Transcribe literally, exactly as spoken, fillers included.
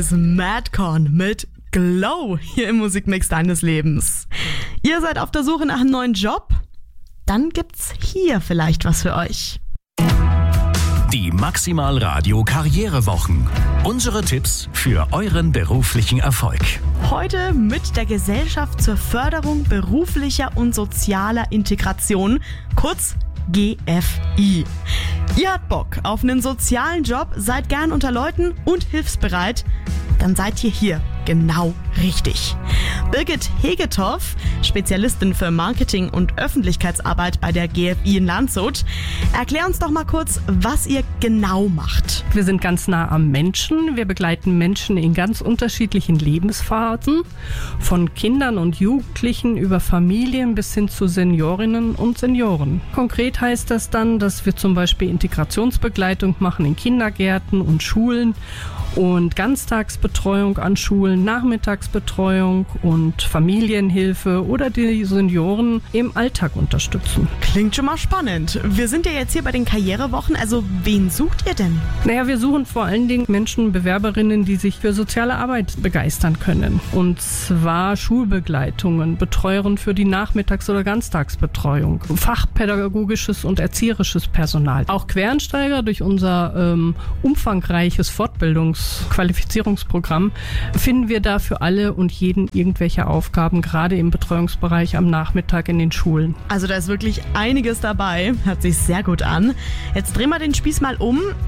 Madcon mit Glow hier im Musikmix deines Lebens. Ihr seid auf der Suche nach einem neuen Job? Dann gibt's hier vielleicht was für euch. Die Maximal Radio Karrierewochen. Unsere Tipps für euren beruflichen Erfolg. Heute mit der Gesellschaft zur Förderung beruflicher und sozialer Integration, kurz G F I. Ihr habt Bock auf einen sozialen Job, seid gern unter Leuten und hilfsbereit? Dann seid ihr hier genau richtig. Birgit Hegetoff, Spezialistin für Marketing und Öffentlichkeitsarbeit bei der G F I in Landshut. Erklär uns doch mal kurz, was ihr genau macht. Wir sind ganz nah am Menschen. Wir begleiten Menschen in ganz unterschiedlichen Lebensphasen, von Kindern und Jugendlichen über Familien bis hin zu Seniorinnen und Senioren. Konkret heißt das dann, dass wir zum Beispiel Integrationsbegleitung machen in Kindergärten und Schulen und Ganztagsbetreuung an Schulen, Nachmittagsbetreuung und Familienhilfe oder die Senioren im Alltag unterstützen. Klingt schon mal spannend. Wir sind ja jetzt hier bei den Karrierewochen, also wen sucht ihr denn? Naja, wir suchen vor allen Dingen Menschen, Bewerberinnen, die sich für soziale Arbeit begeistern können. Und zwar Schulbegleitungen, Betreuerin für die Nachmittags- oder Ganztagsbetreuung, fachpädagogisches und erzieherisches Personal. Auch Quereinsteiger durch unser ähm, umfangreiches Fortbildungs- Qualifizierungsprogramm finden wir da für alle und jeden irgendwelche Aufgaben, gerade im Betreuungsbereich am Nachmittag in den Schulen. Also da ist wirklich einiges dabei, hört sich sehr gut an. Jetzt drehen wir den Spieß mal um.